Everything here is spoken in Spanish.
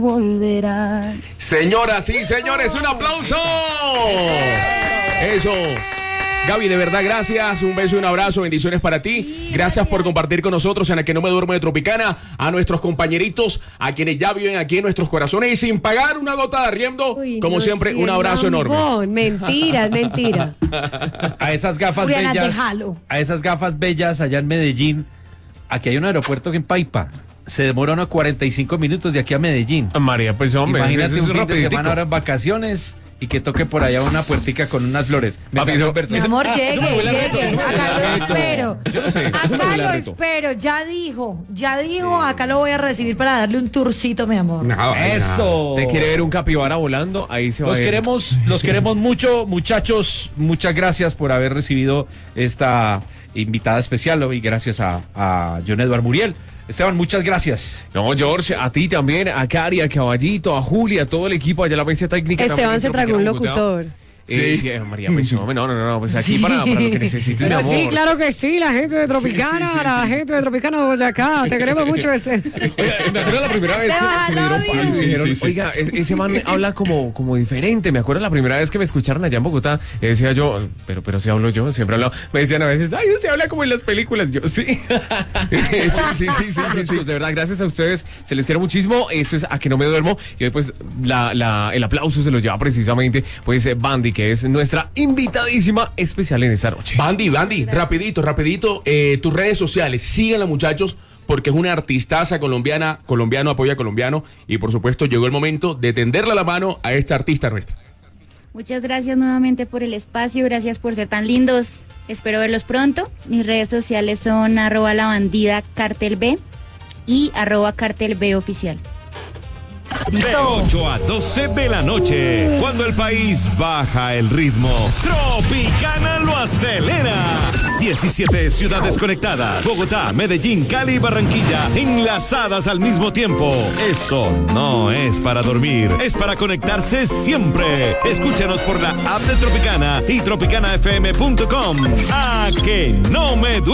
volverás. Señoras y señores, un aplauso. Eso. Gaby, de verdad, gracias. Un beso y un abrazo. Bendiciones para ti. Gracias por compartir con nosotros en A Que No Me Duermo de Tropicana. A nuestros compañeritos, a quienes ya viven aquí en nuestros corazones y sin pagar una gota de arriendo. Como no, siempre, un abrazo enorme. Mentira, es mentira. A esas gafas Juliana, bellas. déjalo. A esas gafas bellas allá en Medellín. Aquí hay un aeropuerto en Paipa. Se demora unos 45 minutos de aquí a Medellín. María, pues hombre, imagínate eso un es fin de semana ahora en vacaciones y que toque por allá una puertica con unas flores. Mi amor, llegue. Acá lo espero. Yo no sé. Acá lo espero. Ya dijo. Acá lo voy a recibir para darle un tourcito, mi amor. Eso. ¿Te quiere ver un capibara volando? Ahí se va. Los queremos mucho, muchachos. Muchas gracias por haber recibido esta invitada especial y gracias a John Edward Muriel. Esteban, muchas gracias. No, George, a ti también, a Cari, a Caballito, a Julia, a todo el equipo allá en la mesa técnica. Esteban se tragó un locutor. Sí, María, pues no, pues aquí sí. para lo que necesites, pero mi amor. Sí, claro que sí, la gente de Tropicana, la gente de Tropicana de Boyacá, te queremos mucho ese. Oiga, me acuerdo la primera vez que me dieron paso y dijeron, oiga, ese man habla como diferente. Me acuerdo la primera vez que me escucharon allá en Bogotá, y decía yo, pero si hablo yo, siempre hablo. Me decían a veces, ay, usted habla como en las películas. Yo, sí. Sí, de verdad, gracias a ustedes, se les quiere muchísimo. Esto es A Que No Me Duermo, y hoy pues el aplauso se lo lleva precisamente pues Bandy, que es nuestra invitadísima especial en esta noche. Bandy, rapidito, tus redes sociales, síganla, muchachos, porque es una artistaza colombiano apoya colombiano, y por supuesto llegó el momento de tenderle la mano a esta artista nuestra. Muchas gracias nuevamente por el espacio, gracias por ser tan lindos, espero verlos pronto. Mis redes sociales son @labandidacartelb y @cartelboficial. De 8 a 12 de la noche, cuando el país baja el ritmo, Tropicana lo acelera. 17 ciudades conectadas, Bogotá, Medellín, Cali y Barranquilla, enlazadas al mismo tiempo. Esto no es para dormir, es para conectarse siempre. Escúchanos por la app de Tropicana y tropicanafm.com. A Que No Me Duermo.